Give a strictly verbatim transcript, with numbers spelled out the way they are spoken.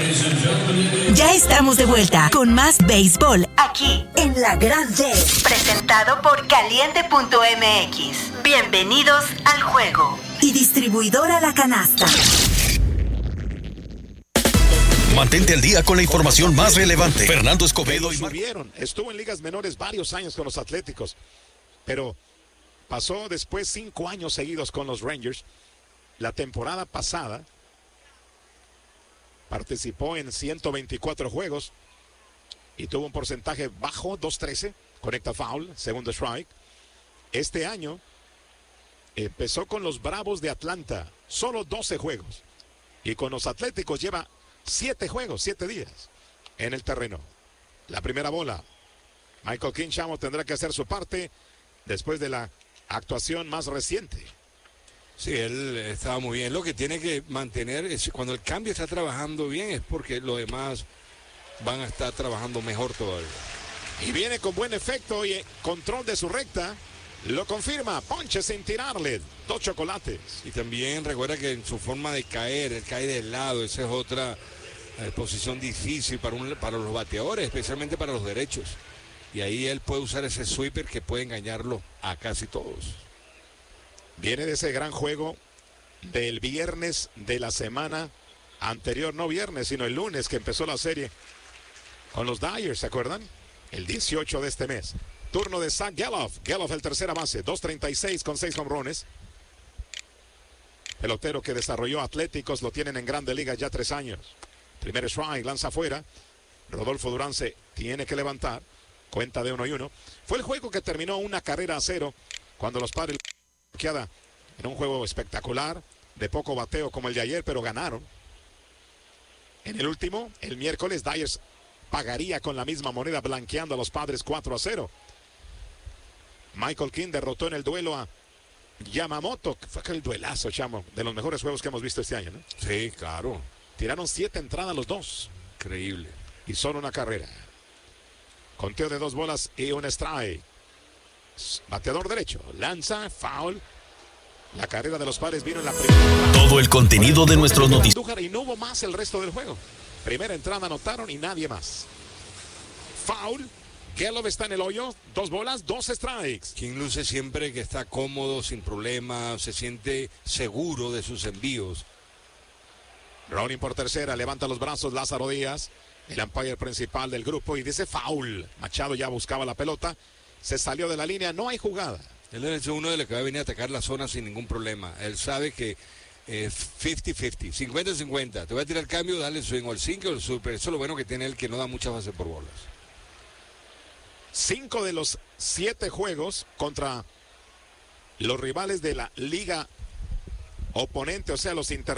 Ya estamos de vuelta con más béisbol aquí en La Gran D. Presentado por Caliente punto M X. Bienvenidos al juego. Y distribuidora La Canasta. Mantente al día con la información más relevante. Fernando Escobedo y subieron. Estuvo en ligas menores varios años con los Atléticos, pero pasó después cinco años seguidos con los Rangers. La temporada pasada participó en ciento veinticuatro juegos y tuvo un porcentaje bajo, dos trece, conecta foul, segundo strike. Este año empezó con los Bravos de Atlanta, solo doce juegos, y con los Atléticos lleva siete juegos, siete días en el terreno. La primera bola, Michael King Chamo tendrá que hacer su parte después de la actuación más reciente. Sí, él estaba muy bien. Lo que tiene que mantener es cuando el cambio está trabajando bien es porque los demás van a estar trabajando mejor todavía. Y viene con buen efecto y control de su recta. Lo confirma, ponche sin tirarle, dos chocolates. Y también recuerda que en su forma de caer, él cae de lado, esa es otra eh, posición difícil para, un, para los bateadores, especialmente para los derechos. Y ahí él puede usar ese sweeper que puede engañarlo a casi todos. Viene de ese gran juego del viernes de la semana anterior, no viernes, sino el lunes que empezó la serie con los Dyers, ¿se acuerdan? El dieciocho de este mes. Turno de Zach Gelof. Gelof el tercera base, dos treinta y seis con seis jonrones. Pelotero que desarrolló Atléticos, lo tienen en Grande Liga ya tres años. Primer strike, lanza afuera. Rodolfo Durán se tiene que levantar. Cuenta de uno y uno. Fue el juego que terminó una carrera a cero cuando los Padres queda en un juego espectacular, de poco bateo como el de ayer, pero ganaron. En el último, el miércoles, Dyers pagaría con la misma moneda blanqueando a los Padres cuatro a cero. Michael King derrotó en el duelo a Yamamoto, que fue aquel duelazo, chamo, de los mejores juegos que hemos visto este año, ¿no? Sí, claro. Tiraron siete entradas los dos. Increíble. Y solo una carrera. Conteo de dos bolas y un strike. Bateador derecho, lanza, foul. La carrera de los Padres vino en la primera. Todo el contenido de nuestros noticias. Y no hubo más el resto del juego. Primera entrada anotaron y nadie más. Foul. Gelof está en el hoyo. Dos bolas, dos strikes. King luce siempre que está cómodo, sin problemas, se siente seguro de sus envíos. Ronin por tercera, levanta los brazos Lázaro Díaz, el umpire principal del grupo, y dice foul. Machado ya buscaba la pelota. Se salió de la línea, no hay jugada. Él es uno de los que va a venir a atacar la zona sin ningún problema. Él sabe que es cincuenta cincuenta, cincuenta cincuenta. Te voy a tirar el cambio, dale swing o el cinco o el super. Eso es lo bueno que tiene él, que no da muchas bases por bolas. Cinco de los siete juegos contra los rivales de la liga oponente, o sea, los inter